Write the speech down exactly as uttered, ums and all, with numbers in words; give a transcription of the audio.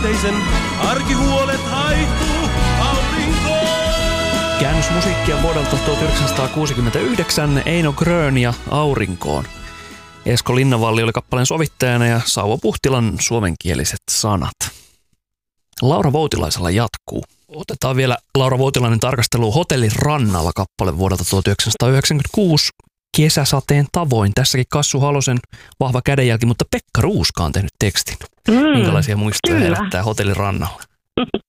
Teisen arkihuolet haihtuu aurinkoon. Käännösmusiikkia vuodelta tuhatyhdeksänsataakuusikymmentäyhdeksän Eino Grön ja Aurinkoon. Esko Linnavalli oli kappaleen sovittajana ja Sauvo Puhtilan suomenkieliset sanat. Laura Voutilaisella jatkuu. Otetaan vielä Laura Voutilainen tarkastelu Hotellin rannalla kappale vuodelta tuhatyhdeksänsataayhdeksänkymmentäkuusi. Kesäsateen tavoin. Tässäkin Kassu Halosen vahva kädenjälki, mutta Pekka Ruuska on tehnyt tekstin. Mm, Minkälaisia muistoja kyllä. herättää Hotellin rannalla?